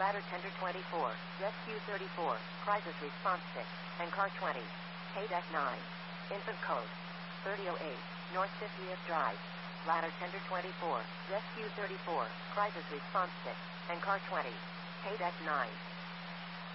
Ladder Tender 24, Rescue 34, Crisis Response 6, and Car 20. Paydeck 9. Infant Code 3008, North 50th Drive. Ladder Tender 24, Rescue 34, Crisis Response 6, and Car 20. Paydeck 9.